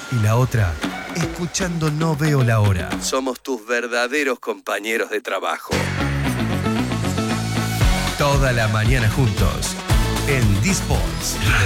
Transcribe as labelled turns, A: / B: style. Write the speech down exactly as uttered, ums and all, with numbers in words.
A: y la otra escuchando No Veo la Hora. Somos tus verdaderos compañeros de trabajo. Toda la mañana juntos en D-Sports.